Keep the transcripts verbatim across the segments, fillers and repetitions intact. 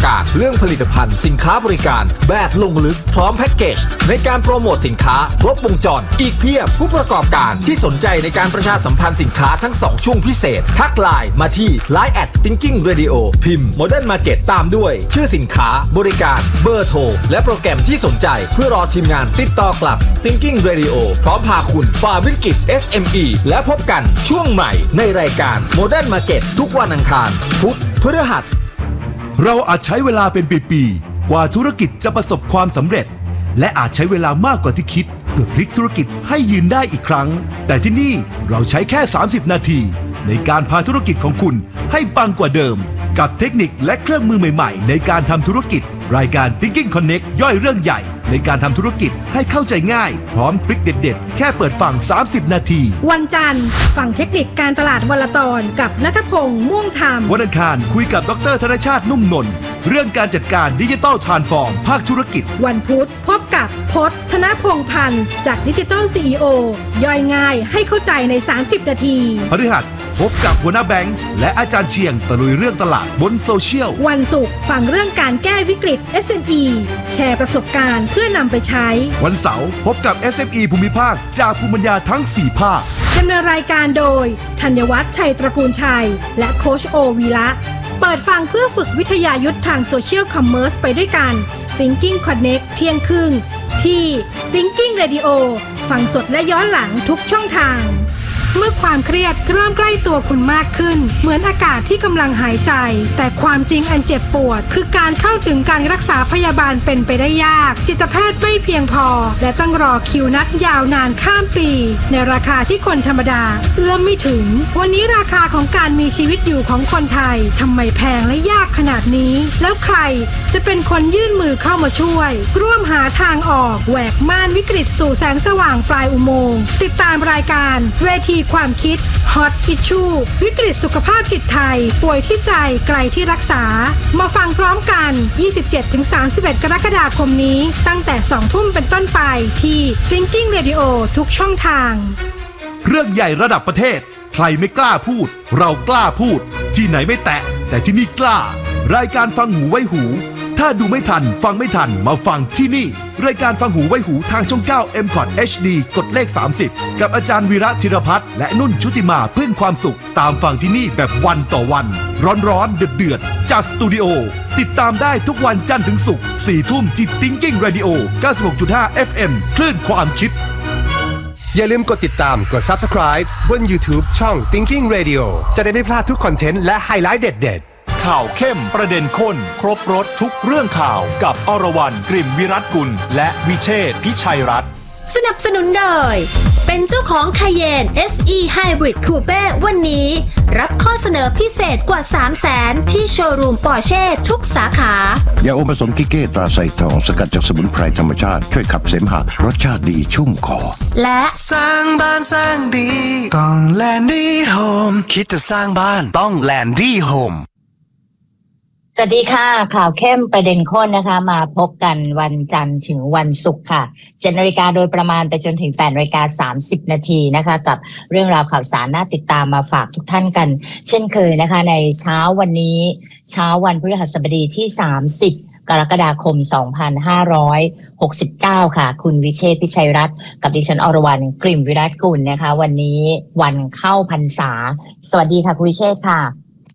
การเรื่องผลิตภัณฑ์สินค้าบริการแบบลงลึกพร้อมแพ็กเกจในการโปรโมทสินค้าครบวงจรอีกเพียบผู้ประกอบการที่สนใจในการประชาสัมพันธ์สินค้าทั้งสองช่วงพิเศษทักไลน์มาที่ ไลน์ แอท Thinking Radio พิมพ์ Modern Market ตามด้วยชื่อสินค้าบริการเบอร์โทรและโปรแกรมที่สนใจเพื่อรอทีมงานติดต่อกลับ Thinking Radio พร้อมพาคุณฝ่าวิกฤต เอส เอ็ม อี และพบกันช่วงใหม่ในรายการ Modern Market ทุกวันอังคารพุธพฤหัสเราอาจใช้เวลาเป็นปีๆกว่าธุรกิจจะประสบความสำเร็จและอาจใช้เวลามากกว่าที่คิดเพื่อพลิกธุรกิจให้ยืนได้อีกครั้งแต่ที่นี่เราใช้แค่สามสิบนาทีในการพาธุรกิจของคุณให้ปังกว่าเดิมกับเทคนิคและเครื่องมือใหม่ๆในการทำธุรกิจรายการ Thinking Connect ย่อยเรื่องใหญ่ในการทำธุรกิจให้เข้าใจง่ายพร้อมทริคเด็ดๆแค่เปิดฟังสามสิบนาทีวันจันทร์ฟังเทคนิคการตลาดวันละตอนกับณัฐพงษ์ม่วงธรรมวันอังคารคุยกับดร.ธนชาตินุ่มนนท์เรื่องการจัดการดิจิทัลทรานส์ฟอร์มภาคธุรกิจวันพุธพบกับพจน์ธนพงษ์พันธ์จากดิจิทัล ซี อี โอ ย่อยง่ายให้เข้าใจในสามสิบนาทีพฤหัสพบกับหัวหน้าแบงค์และอาจารย์เชียงตะลุยเรื่องตลาดบนโซเชียลวันศุกร์ฟังเรื่องการแก้วิกฤต เอส เอ็ม อี แชร์ประสบการณ์เพื่อนำไปใช้วันเสาร์พบกับ เอส เอ็ม อี ภูมิภาคจากภูมิปัญญาทั้งสี่ภาคดำเนินรายการโดยธัญวัฒน์ชัยตระกูลชัยและโค้ชโอวีระเปิดฟังเพื่อฝึกวิทยายุทธทางโซเชียลคอมเมอร์สไปด้วยกัน Thinking Connect เที่ยงครึ่งที่ Thinking Radio ฟังสดและย้อนหลังทุกช่องทางเมื่อความเครียดเริ่มใกล้ตัวคุณมากขึ้นเหมือนอากาศที่กำลังหายใจแต่ความจริงอันเจ็บปวดคือการเข้าถึงการรักษาพยาบาลเป็นไปได้ยากจิตแพทย์ไม่เพียงพอและต้องรอคิวนัดยาวนานข้ามปีในราคาที่คนธรรมดาเอื้อมไม่ถึงวันนี้ราคาของการมีชีวิตอยู่ของคนไทยทำไมแพงและยากขนาดนี้แล้วใครจะเป็นคนยื่นมือเข้ามาช่วยร่วมหาทางออกแหวกม่านวิกฤตสู่แสงสว่างปลายอุโมงค์ติดตามรายการเวทีความคิด Hot Issue วิกฤตสุขภาพจิตไทยป่วยที่ใจไกลที่รักษามาฟังพร้อมกัน ยี่สิบเจ็ดถึงสามสิบเอ็ด กรกฎาคมนี้ตั้งแต่ สองทุ่มเป็นต้นไปที่ Thinking Radio ทุกช่องทางเรื่องใหญ่ระดับประเทศใครไม่กล้าพูดเรากล้าพูดที่ไหนไม่แตะแต่ที่นี่กล้ารายการฟังหูไว้หูถ้าดูไม่ทันฟังไม่ทันมาฟังที่นี่รายการฟังหูไว้หูทางช่องเก้า เอ็ม คอท เอช ดี กดเลขสามสิบกับอาจารย์วีระธีรพัฒน์และนุ่นชุติมาพึ่งความสุขตามฟังที่นี่แบบวันต่อวันร้อนๆเดือดๆจากสตูดิโอติดตามได้ทุกวันจันทร์ถึงศุกร์สี่ทุ่มที่ Thinking Radio เก้าสิบหกจุดห้า เอฟ เอ็ม คลื่นความคิดอย่าลืมกดติดตามกด Subscribe บน YouTube ช่อง Thinking Radio จะได้ไม่พลาดทุกคอนเทนต์และไฮไลท์เด็ดๆข่าวเข้มประเด็นข้นครบรสทุกเรื่องข่าวกับอรวรรณ กลิ่นวิรัตกุลและวิเชษฐ์พิชัยรัตน์สนับสนุนโดยเป็นเจ้าของ Cayenne เอส อี Hybrid Coupe วันนี้รับข้อเสนอพิเศษกว่า สามแสน ที่โชว์รูม Porsche ทุกสาขายาอมผสมกิเก้ตราไซทองสกัดจากสมุนไพรธรรมชาติช่วยขับเสมหะรสชาติดีชุ่มคอและสร้างบ้านสร้างดีต้องแลนดี้โฮมคิดจะสร้างบ้านต้องแลนดี้โฮมสวัสดีค่ะข่าวเข้มประเด็นข้นนะคะมาพบกันวันจันทร์ถึงวันศุกร์ค่ะเจ็ดนาฬิกาโดยประมาณไปจนถึงแปดนาฬิกาสามสิบนาทีนะคะกับเรื่องราวข่าวสารน่าติดตามมาฝากทุกท่านกันเช่นเคยนะคะในเช้าวันนี้เช้าวันพฤหัสบดีที่สามสิบกรกฎาคมสองพันห้าร้อยหกสิบเก้าค่ะคุณวิเชษฐ์พิชัยรัตน์กับดิฉันอรวรรณ กลิ่นวิรัตกุลนะคะวันนี้วันเข้าพรรษาสวัสดีค่ะคุณวิเชษฐ์ค่ะ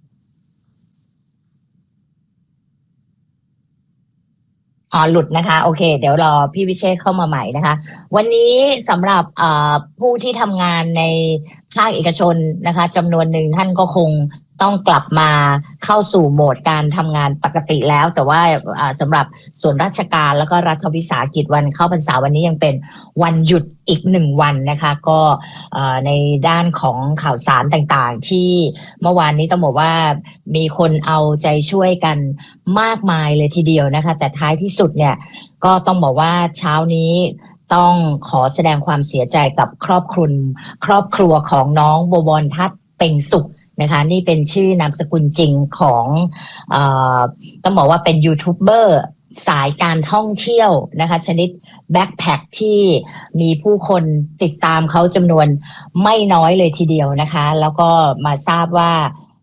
อ๋อหลุดนะคะโอเคเดี๋ยวรอพี่วิเชษฐ์เข้ามาใหม่นะคะวันนี้สำหรับผู้ที่ทำงานในภาคเอกชนนะคะจำนวนหนึ่งท่านก็คงต้องกลับมาเข้าสู่โหมดการทำงานปกติแล้วแต่ว่าสำหรับส่วนราชการแล้วก็รัฐวิสาหกิจวันเข้าพรรษาวันนี้ยังเป็นวันหยุดอีกหนึ่งวันนะคะก็ในด้านของข่าวสารต่างๆที่เมื่อวานนี้ต้องบอกว่ามีคนเอาใจช่วยกันมากมายเลยทีเดียวนะคะแต่ท้ายที่สุดเนี่ยก็ต้องบอกว่าเช้านี้ต้องขอแสดงความเสียใจกับครอบครัวครอบครัวของน้องบวรทัศน์เป่งสุขนะคะนี่เป็นชื่อนามสกุลจริงของเอ่อต้องบอกว่าเป็นยูทูบเบอร์สายการท่องเที่ยวนะคะชนิดแบ็คแพ็คที่มีผู้คนติดตามเขาจำนวนไม่น้อยเลยทีเดียวนะคะแล้วก็มาทราบว่า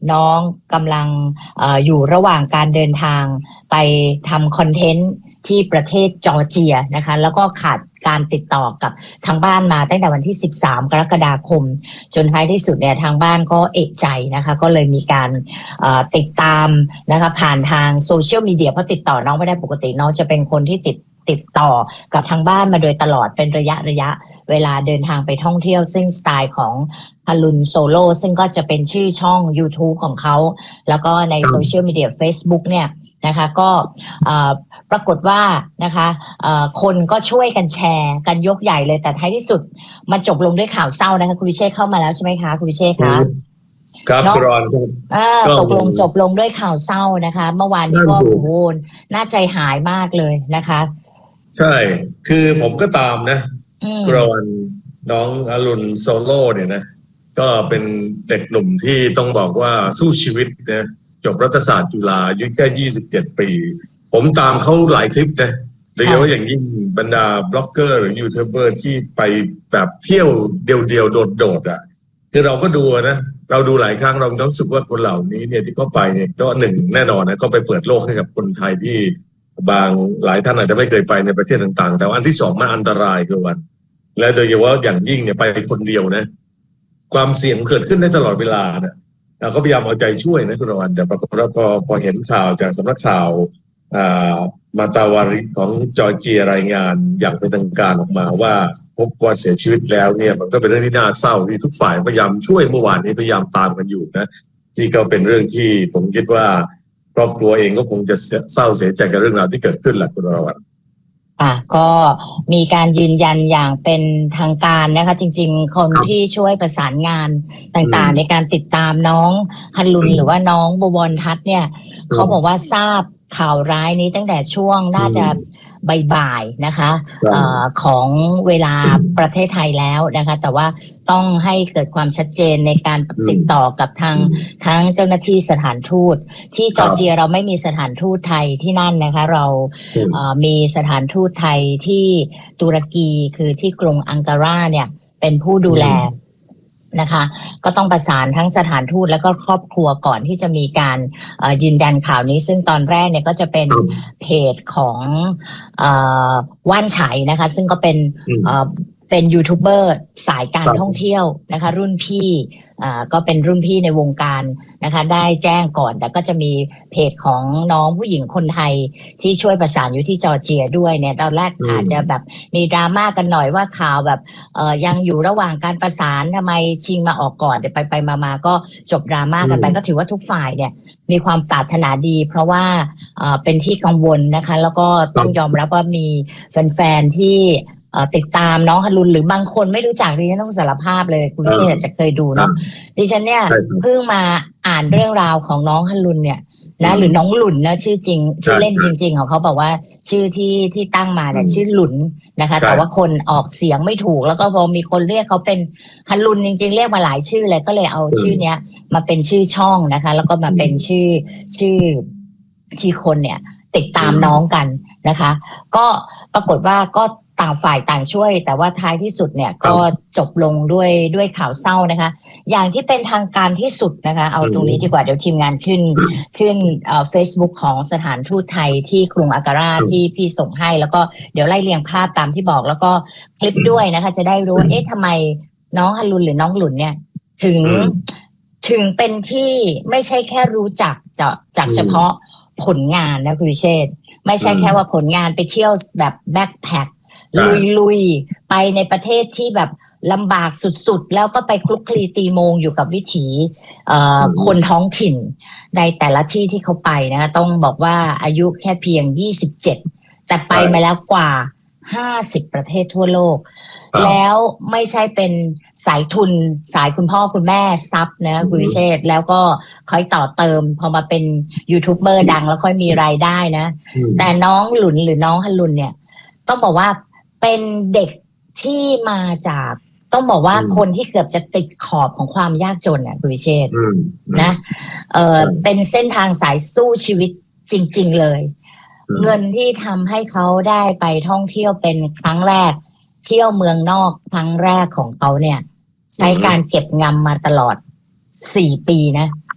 น้องกำลัง เอ่อ อยู่ระหว่างการเดินทางไปทำคอนเทนต์ที่ประเทศจอร์เจียนะคะแล้วก็ขาดการติดต่อกับทางบ้านมาตั้งแต่วันที่สิบสามกรกฎาคมจนท้ายที่สุดเนี่ยทางบ้านก็เอกใจนะคะก็เลยมีการติดตามนะคะผ่านทางโซเชียลมีเดียเพราะติดต่อน้องไม่ได้ปกติน้องจะเป็นคนที่ติดติดต่อกับทางบ้านมาโดยตลอดเป็นระยะระยะเวลาเดินทางไปท่องเที่ยวซึ่งสไตล์ของฮารุนโซโล่ซึ่งก็จะเป็นชื่อช่อง YouTube ของเขาแล้วก็ในโซเชียลมีเดีย Facebook เนี่ยนะคะก็ปรากฏว่านะคะคนก็ช่วยกันแชร์กันยกใหญ่เลยแต่ท้ายที่สุดมันจบลงด้วยข่าวเศร้านะคะคุณวิเชษเข้ามาแล้วใช่ไหมคะคุณวิเชษคะครับคุณรอนตกลงจบลงด้วยข่าวเศร้านะคะเมื่อวานนี้ก็โอ้โหน่าใจหายมากเลยนะคะใช่คือผมก็ตามนะคุณรอนน้องอรุณโซโล่เนี่ยนะก็เป็นเด็กหนุ่มที่ต้องบอกว่าสู้ชีวิตนะจบรัฐศาสตร์จุฬาอายุแค่ยี่สิบเจ็ดปีผมตามเขาหลายคลิปนะโดยเฉพาะอย่างยิ่งบรรดาบล็อกเกอร์หรือยูทูบเบอร์ที่ไปแบบเที่ยวเดียวๆโดดๆอ่ะคือเราก็ดูนะเราดูหลายครั้งเราต้องรู้สึกว่าคนเหล่านี้เนี่ยที่เขาไปเนี่ยก็หนึ่งแน่นอนนะก็ไปเปิดโลกให้กับคนไทยที่บางหลายท่านอาจจะไม่เคยไปในประเทศต่างๆแต่ว่าอันที่สองมันอันตรายคือวันและโดยเฉพาะอย่างยิ่งเนี่ยไปคนเดียวนะความเสี่ยงเกิดขึ้นได้ตลอดเวลานะเราก็พยายามเอาใจช่วยนะคุณวันแต่ปรากฏว่าพอพอเห็นข่าวจากสำนักข่าวมาตาวาริของจอร์เจียรายงานอย่างเป็นทางการออกมาว่าพบว่าเสียชีวิตแล้วเนี่ยมันก็เป็นเรื่องที่น่าเศร้าที่ทุกฝ่ายพยายามช่วยเมื่อวานนี้พยายามตามกันอยู่นะที่ก็เป็นเรื่องที่ผมคิดว่าครอบครัวเองก็คงจะเศร้าเสียใจกับเรื่องราวที่เกิดขึ้นแหละคุณรวัฒน์อ่ะก็มีการยืนยันอย่างเป็นทางการนะคะจริงๆคนที่ช่วยประสานงานต่างๆในการติดตามน้องฮันลุนหรือว่าน้องบวรทัศน์เนี่ยเขาบอกว่าทราบข่าวร้ายนี้ตั้งแต่ช่วงน่าจะบ่ายๆนะคะเอ่อของเวลาประเทศไทยแล้วนะคะแต่ว่าต้องให้เกิดความชัดเจนในการติดต่อกับทางทั้งเจ้าหน้าที่สถานทูตที่จอร์เจียเราไม่มีสถานทูตไทยที่นั่นนะคะเราเอ่อมีสถานทูตไทยที่ตุรกีคือที่กรุงอังการาเนี่ยเป็นผู้ดูแลนะคะก็ต้องประสานทั้งสถานทูตแล้วก็ครอบครัวก่อนที่จะมีการยืนยันข่าวนี้ซึ่งตอนแรกเนี่ยก็จะเป็นเพจของว่านไฉนะคะซึ่งก็เป็นเป็นยูทูบเบอร์สายการท่องเที่ยวนะคะรุ่นพี่อ่าก็เป็นรุ่นพี่ในวงการนะคะได้แจ้งก่อนแต่ก็จะมีเพจของน้องผู้หญิงคนไทยที่ช่วยประสานอยู่ที่จอร์เจียด้วยเนี่ยตอนแรกอาจจะแบบมีดราม่ากันหน่อยว่าข่าวแบบเอ่อยังอยู่ระหว่างการประสานทำไมชิงมาออกก่อนไปไปมาๆก็จบดราม่ากันไปก็ถือว่าทุกฝ่ายเนี่ยมีความปรารถนาดีเพราะว่าเอ่อเป็นที่กังวลนะคะแล้วก็ต้องยอมรับว่ามีแฟนๆที่ติดตามน้องฮารุนหรือบางคนไม่รู้จักดิฉันต้องสารภาพเลยคุณเชษฐ์จะเคยดูเนาะดิฉันเนี่ยเพิ่งมาอ่านเรื่องราวของน้องฮารุนเนี่ยนะหรือน้องหลุนนะชื่อจริงชื่อเล่นจริงๆของเขาบอกว่าชื่อที่ที่ตั้งมาเนี่ยชื่อหลุนนะคะแต่ว่าคนออกเสียงไม่ถูกแล้วก็พอมีคนเรียกเขาเป็นฮารุนจริงๆเรียกมาหลายชื่อเลยก็เลยเอาชื่อเนี้ยมาเป็นชื่อช่องนะคะแล้วก็มาเป็นชื่อชื่อที่คนเนี่ยติดตามน้องกันนะคะก็ปรากฏว่าก็ต่างฝ่ายต่างช่วยแต่ว่าท้ายที่สุดเนี่ยก็จบลงด้วยด้วยข่าวเศร้านะคะอย่างที่เป็นทางการที่สุดนะคะเอาตรงนี้ดีกว่าเดี๋ยวทีมงานขึ้นขึ้นเอ่อ Facebook ของสถานทูตไทยที่กรุงอังการาที่พี่ส่งให้แล้วก็เดี๋ยวไล่เรียงภาพตามที่บอกแล้วก็คลิปด้วยนะคะจะได้รู้เอ๊ะทำไมน้องฮารุนหรือน้องหลุนเนี่ยถึงถึงเป็นที่ไม่ใช่แค่รู้จักจากจากเฉพาะผลงานนะคุณวิเชษฐ์ไม่ใช่แค่ว่าผลงานไปเที่ยวแบบแบ็คแพ็คลุยๆไปในประเทศที่แบบลำบากสุดๆแล้วก็ไปคลุกคลีตีโมงอยู่กับวิถีคนท้องถิ่นในแต่ละที่ที่เขาไปนะต้องบอกว่าอายุแค่เพียงยี่สิบเจ็ดแต่ไปมาแล้วกว่าห้าสิบประเทศทั่วโลกแล้วไม่ใช่เป็นสายทุนสายคุณพ่อคุณแม่ซับนะคุณวิเชษฐ์แล้วก็ค่อยต่อเติมพอมาเป็นยูทูบเบอร์ดังแล้วค่อยมีรายได้นะแต่น้องหลุนหรือน้องฮารุนเนี่ยต้องบอกว่าเป็นเด็กที่มาจากต้องบอกว่าคนที่เกือบจะติดขอบของความยากจนเนี่ยคุณวิเชษฐ์นะเออเป็นเส้นทางสายสู้ชีวิตจริงๆเลยเงินที่ทำให้เขาได้ไปท่องเที่ยวเป็นครั้งแรกเที่ยวเมืองนอกครั้งแรกของเขาเนี่ยใช้การเก็บงำมาตลอดสี่ปีนะ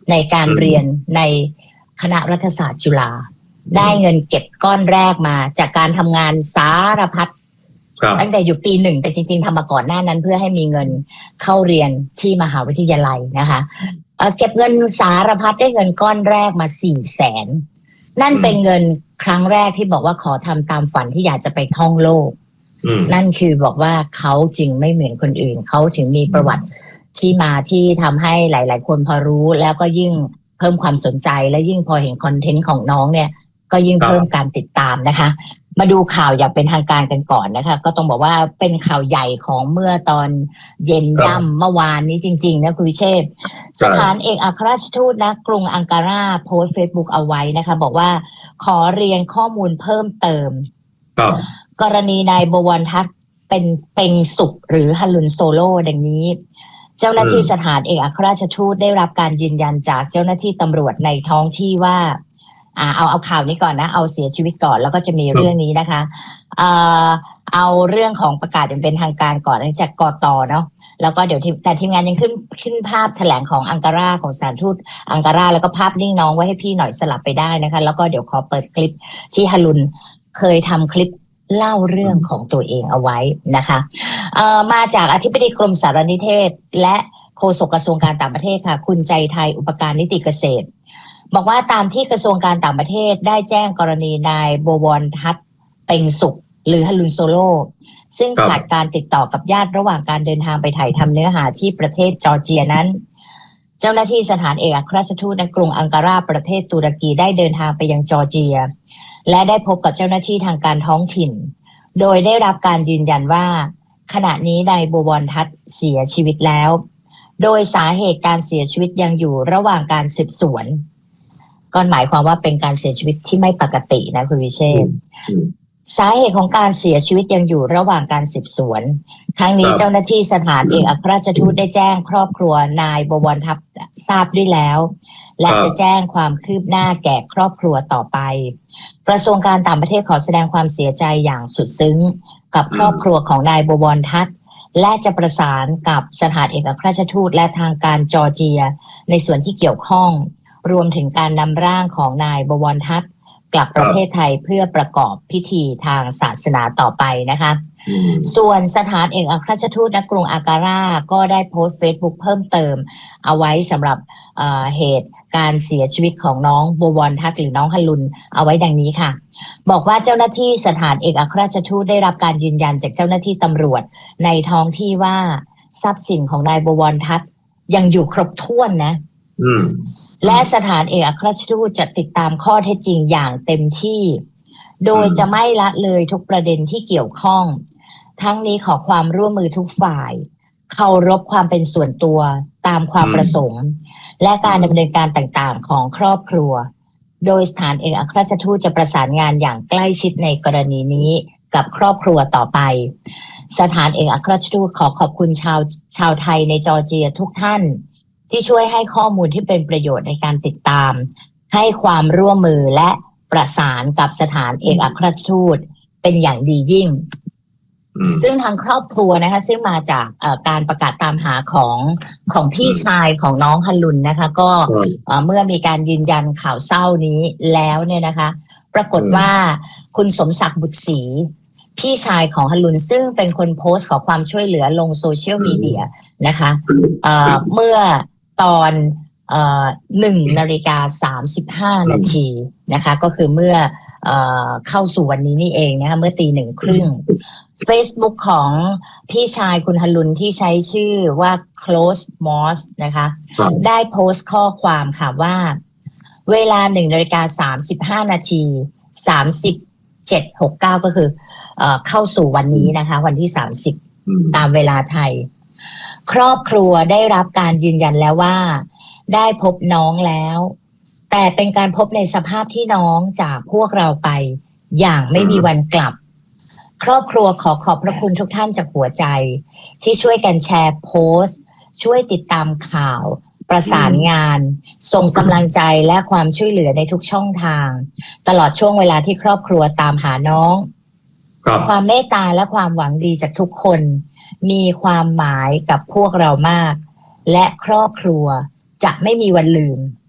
ในการเรียนในคณะรัฐศาสตร์จุฬาได้เงินเก็บก้อนแรกมาจากการทำงานสารพัดตั้งแต่อยู่ปีหนึ่งแต่จริงๆทำมาก่อนหน้านั้นเพื่อให้มีเงินเข้าเรียนที่มหาวิทยาลัยนะคะเอ่อเก็บเงินสารพัดได้เงินก้อนแรกมาสี่แสนนั่นเป็นเงินครั้งแรกที่บอกว่าขอทำตามฝันที่อยากจะไปท่องโลกนั่นคือบอกว่าเขาจริงไม่เหมือนคนอื่นเขาถึงมีประวัติที่มาที่ทำให้หลายๆคนพอรู้แล้วก็ยิ่งเพิ่มความสนใจและยิ่งพอเห็นคอนเทนต์ของน้องเนี่ยก็ยิ่งเพิ่มการติดตามนะคะมาดูข่าวอย่างเป็นทางการกันก่อนนะคะก็ต้องบอกว่าเป็นข่าวใหญ่ของเมื่อตอนเย็นย่ำเมื่อวานนี้จริงๆนะคุณวิเชษฐ์สถานเอกอัครราชทูตณกรุงอังการาโพสต์ Facebook เอาไว้นะคะบอกว่าขอเรียนข้อมูลเพิ่มเติมกรณีนายบวรทัศน์เป็นเป็งสุขหรือฮัลลุนโซโล่ดังนี้เจ้าหน้าที่สถานเอกอัครราชทูตได้รับการยืนยันจากเจ้าหน้าที่ตำรวจในท้องที่ว่าอ่าเอาเอาข่าวนี้ก่อนนะเอาเสียชีวิตก่อนแล้วก็จะมีเรื่องนี้นะคะเอ่อเอาเรื่องของประกาศอย่างเป็นทางการก่อนจากกต.เนาะแล้วก็เดี๋ยวแต่ทีมงานยังขึ้นขึ้นภาพแถลงของอังการาของสถานทูตอังการาแล้วก็ภาพนิ่งน้องไว้ให้พี่หน่อยสลับไปได้นะคะแล้วก็เดี๋ยวขอเปิดคลิปที่ฮารุนเคยทำคลิปเล่าเรื่องของตัวเองเอาไว้นะคะเอ่อมาจากอธิบดีกรมสารนิเทศและโฆษกกระทรวงการต่างประเทศค่ะคุณใจไทยอุปการนิติเกษตรบอกว่าตามที่กระทรวงการต่างประเทศได้แจ้งกรณีนายบวรทัศน์เป็งสุขหรือฮัลลุนโซโล่ซึ่งขาดการติดต่อกับญาติระหว่างการเดินทางไปถ่ายทำเนื้อหาที่ประเทศจอร์เจียนั้นเจ้าหน้าที่สถานเอกอัครราชทูตณกรุงอังการาประเทศตุรกีได้เดินทางไปยังจอร์เจียและได้พบกับเจ้าหน้าที่ทางการท้องถิ่นโดยได้รับการยืนยันว่าขณะนี้นายบวรทัศน์เสียชีวิตแล้วโดยสาเหตุการเสียชีวิตยังอยู่ระหว่างการสืบสวนก็หมายความว่าเป็นการเสียชีวิตที่ไม่ปกตินะคุณวิเชษฐ์สาเหตุของการเสียชีวิตยังอยู่ระหว่างการสืบสวนทั้งนี้เจ้าหน้าที่สถานเอกอัครราชทูตได้แจ้งครอบครัวนายบวรทัศน์ทราบด้วยแล้วและจะแจ้งความคืบหน้าแก่ครอบครัวต่อไปกระทรวงการต่างประเทศขอแสดงความเสียใจอย่างสุดซึ้งกับครอบครัวของนายบวรทัศน์และจะประสานกับสถานเอกอัครราชทูตและทางการจอร์เจียในส่วนที่เกี่ยวข้องรวมถึงการนำร่างของนายบวรทัศน์กลับประเทศไทยเพื่อประกอบพิธีทางศาสนาต่อไปนะคะส่วนสถานเอกอัครราชทูตณกรุงอังการาก็ได้โพสต์ Facebook เพิ่มเติมเอาไว้สำหรับเอ่อเหตุการเสียชีวิตของน้องบวรทัศน์หรือน้องฮัลลุนเอาไว้ดังนี้ค่ะบอกว่าเจ้าหน้าที่สถานเอกอัครราชทูตได้รับการยืนยันจากเจ้าหน้าที่ตำรวจในท้องที่ว่าทรัพย์สินของนายบวรทัศน์ยังอยู่ครบถ้วนนะและสถานเอกอัครราชทูตจะติดตามข้อเท็จจริงอย่างเต็มที่โดยจะไม่ละเลยทุกประเด็นที่เกี่ยวข้องทั้งนี้ขอความร่วมมือทุกฝ่ายเคารพความเป็นส่วนตัวตามความประสงค์และการดำเนินการต่างๆของครอบครัวโดยสถานเอกอัครราชทูตจะประสานงานอย่างใกล้ชิดในกรณีนี้กับครอบครัวต่อไปสถานเอกอัครราชทูตขอขอบคุณชาวชาวไทยในจอร์เจียทุกท่านที่ช่วยให้ข้อมูลที่เป็นประโยชน์ในการติดตามให้ความร่วมมือและประสานกับสถานเอกอัครราชทูตเป็นอย่างดียิ่งซึ่งทางครอบครัวนะคะซึ่งมาจากการประกาศตามหาของของพี่ชายของน้องฮัลลุนนะคะก็เมื่อมีการยืนยันข่าวเศร้านี้แล้วเนี่ยนะคะปรากฏว่าคุณสมศักดิ์บุตรศรีพี่ชายของฮัลลุนซึ่งเป็นคนโพสต์ขอความช่วยเหลือลงโซเชียลมีเดียนะคะเอ่อเมื่อตอนเอ่อหนึ่งนาฬิกาสามสิบห้านาทีนะคะก็คือเมื่อเอ่อเข้าสู่วันนี้นี่เองนะคะเมื่อตีหนึ่งครึ่ง Facebook ของพี่ชายคุณฮัลลุนที่ใช้ชื่อว่า Close Moss นะคะได้โพสต์ข้อความค่ะว่าเวลาหนึ่งนาฬิกาสามสิบห้านาทีสามสิบเจ็ดหกเก้าก็คือเอ่อเข้าสู่วันนี้นะคะวันที่สามสิบตามเวลาไทยครอบครัวได้รับการยืนยันแล้วว่าได้พบน้องแล้วแต่เป็นการพบในสภาพที่น้องจากพวกเราไปอย่างไม่มีวันกลับครอบครัวขอขอบพระคุณทุกท่านจากหัวใจที่ช่วยกันแชร์โพสต์ช่วยติดตามข่าวประสานงานส่งกำลังใจและความช่วยเหลือในทุกช่องทางตลอดช่วงเวลาที่ครอบครัวตามหาน้องความเมตตาและความหวังดีจากทุกคนมีความหมายกับพวกเรามากและครอบครัวจะไม่มีวันลืม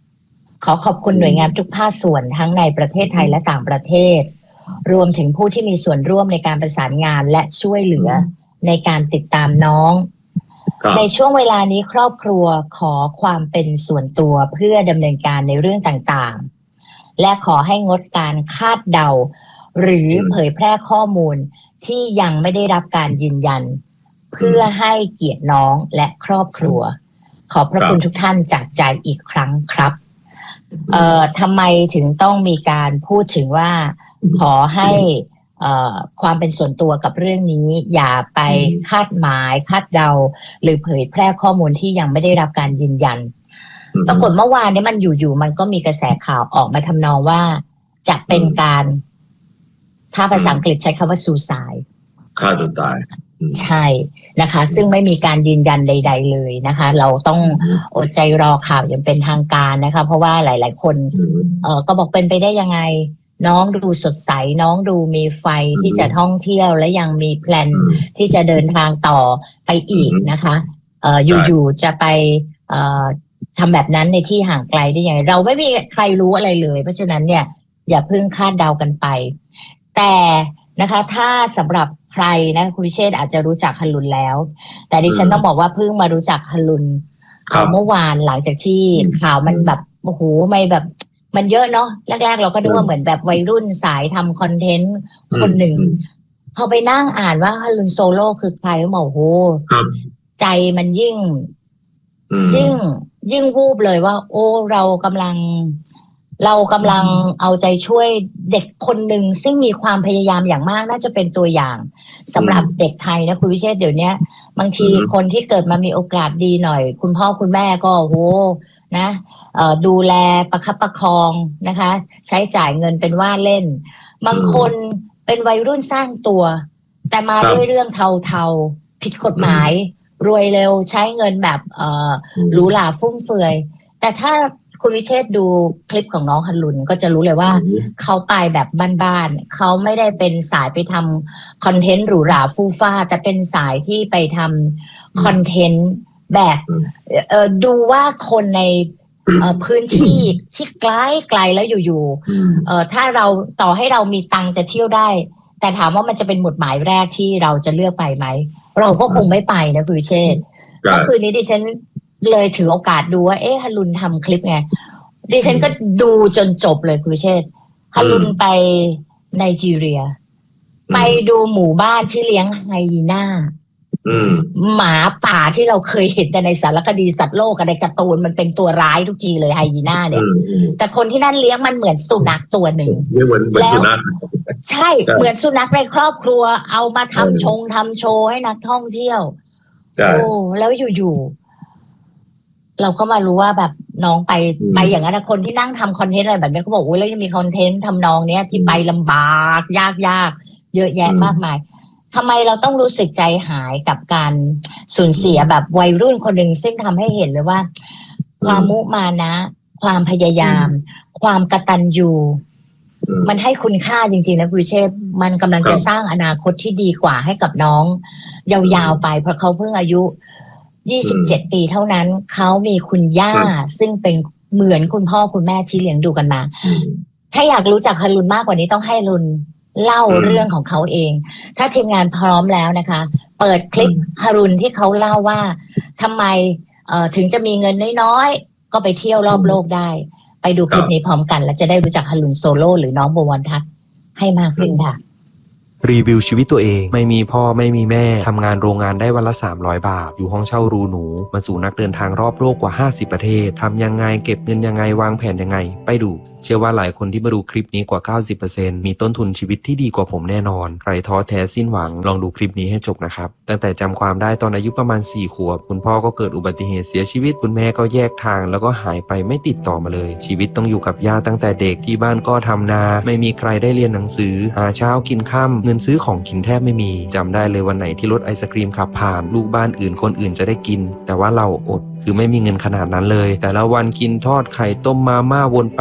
ขอขอบคุณหน่วยงานทุกภาคส่วนทั้งในประเทศไทยและต่างประเทศรวมถึงผู้ที่มีส่วนร่วมในการประสานงานและช่วยเหลือในการติดตามน้องในช่วงเวลานี้ครอบครัวขอความเป็นส่วนตัวเพื่อดำเนินการในเรื่องต่างๆและขอให้งดการคาดเดาหรือเผยแพร่ข้อมูลที่ยังไม่ได้รับการยืนยันเพื่อให้เกียรติน้องและครอบครัวขอบพระคุณทุกท่านจากใจอีกครั้งครับเอ่อทำไมถึงต้องมีการพูดถึงว่าขอให้เอ่อความเป็นส่วนตัวกับเรื่องนี้อย่าไปคาดหมายคาดเดาหรือเผยแพร่ข้อมูลที่ยังไม่ได้รับการยืนยันปรากฏเมื่อวานนี้มันอยู่ๆมันก็มีกระแสข่าวออกมาทำนองว่าจะเป็นการถ้าภาษาอังกฤษใช้คำว่า suicide ฆ่าตัวตายใช่นะคะซึ่งไม่มีการยืนยันใดๆเลยนะคะเราต้องอดใจรอข่าวอย่างเป็นทางการนะคะเพราะว่าหลายๆคนเอ่อก็บอกเป็นไปได้ยังไงน้องดูสดใสน้องดูมีไฟที่จะท่องเที่ยวและยังมีแพลนที่จะเดินทางต่อไปอีกนะคะเอ่ออยู่ๆจะไปเอ่อทำแบบนั้นในที่ห่างไกลได้ยังไงเราไม่มีใครรู้อะไรเลยเพราะฉะนั้นเนี่ยอย่าเพิ่งคาดเดากันไปแต่นะคะถ้าสำหรับใครนะคุณวิเชษฐ์อาจจะรู้จักฮัลลุนแล้วแต่ดิฉันต้องบอกว่าเพิ่งมารู้จักฮัลลุนเมื่อวานหลังจากที่ข่าวมันแบบโอ้โหไม่แบบมันเยอะเนาะแรกๆเราก็ดูว่าเหมือนแบบวัยรุ่นสายทำคอนเทนต์คนหนึ่งพอไปนั่งอ่านว่าฮัลลุนโซโล่คือใครก็บอกโอ้โหใจมันยิ่งยิ่งยิ่งวูบเลยว่าโอ้เรากำลังเรากำลังเอาใจช่วยเด็กคนหนึ่งซึ่งมีความพยายามอย่างมากน่าจะเป็นตัวอย่างสำหรับเด็กไทยนะคุณวิเชษฐ์เดี๋ยวนี้บางทีคนที่เกิดมามีโอกาสดีหน่อยคุณพ่อคุณแม่ก็โหนะเอ่อดูแลประคับประคองนะคะใช้จ่ายเงินเป็นว่าเล่นบางคนเป็นวัยรุ่นสร้างตัวแต่มาด้วยเรื่องเทาๆผิดกฎหมายรวยเร็วใช้เงินแบบเอ่อหรูหราฟุ่มเฟือยแต่ถ้าคุณวิเชษฐ์ดูคลิปของน้องฮัลลุนก็จะรู้เลยว่าเขาไปแบบบ้านๆเขาไม่ได้เป็นสายไปทำคอนเทนต์หรูหราฟู่ฟ้าแต่เป็นสายที่ไปทำคอนเทนต์แบบเอ่อดูว่าคนในพื้นที่ที่ไกลไกลแล้วอยู่ๆเอ่อถ้าเราต่อให้เรามีตังค์จะเที่ยวได้แต่ถามว่ามันจะเป็นหมุดหมายแรกที่เราจะเลือกไปไหมเราก็คงไม่ไปนะคุณวิเชษฐ์ก็คือนี้ดิฉันเลยถือโอกาสดูว่าเอ๊ะฮัลลุนทำคลิปไงดิฉันก็ดูจนจบเลยคุณเชษฮัลลุนไปไนจีเรียไปดูหมู่บ้านที่เลี้ยงไฮยีน่าหมาป่าที่เราเคยเห็นแต่ในสารคดีสัตว์โลกกับในการ์ตูนมันเป็นตัวร้ายทุกทีเลยไฮยีน่าเนี่ยแต่คนที่นั่นเลี้ยงมันเหมือนสุนัขตัวหนึ่งแล้วใช่เหมือนสุนัขในครอบครัวเอามาทำชงทำโชว์ให้นักท่องเที่ยวโอ้แล้วอยู่ๆเราก็มารู้ว่าแบบน้องไปไปอย่างนั้นคนที่นั่งทำคอนเทนต์อะไรแบบนี้เขาบอกว่าแล้วยังมีคอนเทนต์ทำนองเนี้ยที่ไปลำบากยากยากเยอะแยะมากมายทำไมเราต้องรู้สึกใจหายกับการสูญเสียแบบวัยรุ่นคนหนึ่งซึ่งทำให้เห็นเลยว่าความมุมานะความพยายามความกตัญญูมันให้คุณค่าจริงๆนะคุณเชษมันกำลังจะสร้างอนาคตที่ดีกว่าให้กับน้องยาวๆไปเพราะเขาเพิ่งอายุยี่สิบเจ็ดปีเท่านั้นเขามีคุณย่าซึ่งเป็นเหมือนคุณพ่อคุณแม่ที่เลี้ยงดูกันมาถ้าอยากรู้จักฮัลลุนมากกว่านี้ต้องให้ลุนเล่าเรื่องของเขาเองถ้าทีมงานพร้อมแล้วนะคะเปิดคลิปฮารุนที่เขาเล่าว่าทำไมเอ่อถึงจะมีเงินน้อยๆก็ไปเที่ยวรอบโลกได้ไปดูคลิปนี้พร้อมกันและจะได้รู้จักฮารุนโซโล่หรือน้องบวรทัศน์ให้มากขึ้นค่ะรีวิวชีวิตตัวเองไม่มีพ่อไม่มีแม่ทำงานโรงงานได้วันละสามร้อยบาทอยู่ห้องเช่ารูหนูมาสู่นักเดินทางรอบโลกกว่าห้าสิบประเทศทำยังไงเก็บเงินยังไงวางแผนยังไงไปดูเชื่อว่าหลายคนที่มาดูคลิปนี้กว่า เก้าสิบเปอร์เซ็นต์ มีต้นทุนชีวิตที่ดีกว่าผมแน่นอนใครท้อแท้สิ้นหวังลองดูคลิปนี้ให้จบนะครับตั้งแต่จำความได้ตอนอายุประมาณสี่ขวบคุณพ่อก็เกิดอุบัติเหตุเสียชีวิตคุณแม่ก็แยกทางแล้วก็หายไปไม่ติดต่อมาเลยชีวิตต้องอยู่กับย่าตั้งแต่เด็กที่บ้านก็ทำนาไม่มีใครได้เรียนหนังสือหาเช้ากินค่ำเงินซื้อของกินแทบไม่มีจำได้เลยวันไหนที่รถไอศกรีมขับผ่านลูกบ้านอื่นคนอื่นจะได้กินแต่ว่าเราอดคือไม่มีเงินขนาดนั้นเลยแต่ละวันกินทอดไข่ต้มมาม่าวนไปแบบนี้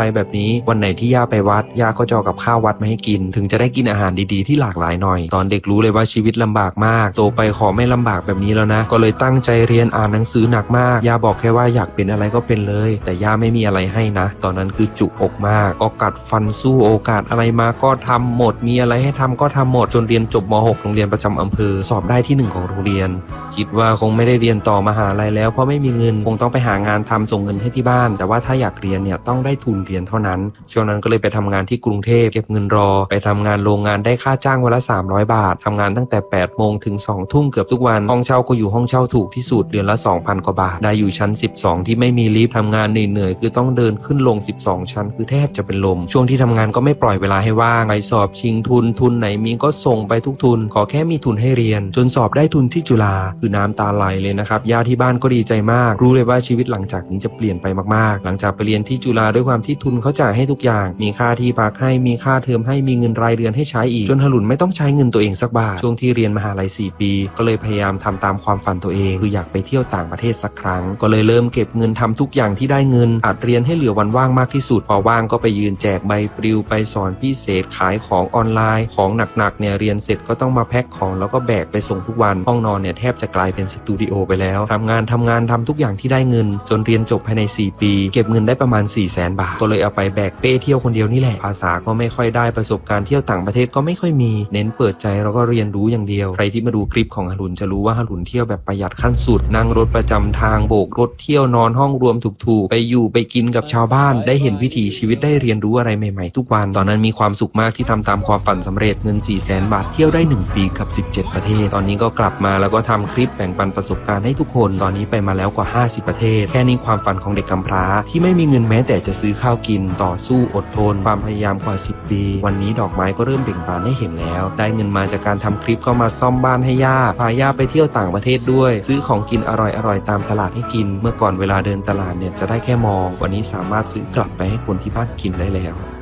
นี้วันไหนที่ย่าไปวัดย่าก็จะเอากับข้าววัดมาให้กินถึงจะได้กินอาหารดีๆที่หลากหลายหน่อยตอนเด็กรู้เลยว่าชีวิตลำบากมากโตไปขอไม่ลำบากแบบนี้แล้วนะก็เลยตั้งใจเรียนอ่านหนังสือหนักมากย่าบอกแค่ว่าอยากเป็นอะไรก็เป็นเลยแต่ย่าไม่มีอะไรให้นะตอนนั้นคือจุกอกมากก็กัดฟันสู้โอกาสอะไรมาก็ทำหมดมีอะไรให้ทำก็ทำหมดจนเรียนจบม หก โรงเรียนประจำอำเภอสอบได้ที่หนึ่งของโรงเรียนคิดว่าคงไม่ได้เรียนต่อมหาลัยแล้วเพราะไม่มีเงินคงต้องไปหางานทำส่งเงินให้ที่บ้านแต่ว่าถ้าอยากเรียนเนี่ยต้องได้ทุนเรียนเท่านั้นช่วงนั้นก็เลยไปทำงานที่กรุงเทพเก็บเงินรอไปทำงานโรงงานได้ค่าจ้างวันละสามร้อยบาททำงานตั้งแต่แปดโมงถึงสองทุ่มเกือบทุกวันห้องเช่าก็อยู่ห้องเช่าถูกที่สุดเดือนละ สองพัน กว่าบาทได้อยู่ชั้นสิบสองที่ไม่มีลิฟต์ทำงานเหนื่อยๆคือต้องเดินขึ้นลงสิบสองชั้นคือแทบจะเป็นลมช่วงที่ทำงานก็ไม่ปล่อยเวลาให้ว่างไปสอบชิงทุนทุนไหนมีก็ส่งไปทุกทุนขอแค่มีทุนให้เรียนจนสอบได้ทุนที่จุฬาคือน้ำตาไหลเลยนะครับญาติที่บ้านก็ดีใจมากรู้เลยว่าชีวิตหลังจากนี้จะเปลี่ยนไปมากๆหลังจากไปเรียนที่จุฬาด้วยความที่ทุนเขาจ่ายให้ทุกอย่างมีค่าที่พักให้มีค่าเทอมให้มีเงินรายเดือนให้ใช้อีกจนหลุนไม่ต้องใช้เงินตัวเองสักบาทช่วงที่เรียนมหาลัยสี่ปีก็เลยพยายามทำตามความฝันตัวเองคืออยากไปเที่ยวต่างประเทศสักครั้งก็เลยเริ่มเก็บเงินทำทุกอย่างที่ได้เงินอัดเรียนให้เหลือวันว่างมากที่สุดพอว่างก็ไปยืนแจกใบปลิวไปสอนพิเศษขายของออนไลน์ของหนักๆเนี่ยเรียนเสร็จก็ต้องมาแพ็คของแล้วก็แบกไปส่งทุกวันห้องนอนเนี่ยแทบจะกลายเป็นสตูดิโอไปแล้วทำงานทำงานทำทุกอย่างที่ได้เงินจนเรียนจบภายในสี่ปีเก็บเงินได้ประมาณ สี่แสน บาทก็เลยเอาไปแบกเป้เที่ยวคนเดียวนี่แหละภาษาก็ไม่ค่อยได้ประสบการณ์เที่ยวต่างประเทศก็ไม่ค่อยมีเน้นเปิดใจแล้วก็เรียนรู้อย่างเดียวใครที่มาดูคลิปของหลุนจะรู้ว่าหลุนเที่ยวแบบประหยัดขั้นสุดนั่งรถประจำทางโบกรถเที่ยวนอนห้องรวมถูกๆไปอยู่ไปกินกับชาวบ้านได้เห็นวิถีชีวิตได้เรียนรู้อะไรใหม่ๆทุกวันตอนนั้นมีความสุขมากที่ทำตามความฝันสำเร็จเงิน สี่แสน บาทเที่ยวได้หนึ่งปีกับสิบเจ็ดประเทศตอนนี้ก็กลับมาแล้วก็ทำคลิปแบ่งปันประสบการณ์ให้ทุกคนตอนนี้ไปมาแล้วกว่าห้าสิบประเทศแค่นี้ความฝันของเด็กกำพร้าที่ไม่มีเงินแม้แต่จะซื้อข้าวกินต่อสู้อดทนความพยายามกว่าสิบปีวันนี้ดอกไม้ก็เริ่มเบ่งบานให้เห็นแล้วได้เงินมาจากการทำคลิปก็มาซ่อมบ้านให้ย่าพาย่าไปเที่ยวต่างประเทศด้วยซื้อของกินอร่อยๆตามตลาดให้กินเมื่อก่อนเวลาเดินตลาดเนี่ยจะได้แค่มองวันนี้สามารถซื้อกลับไปให้คนที่บ้านกินได้แล้ว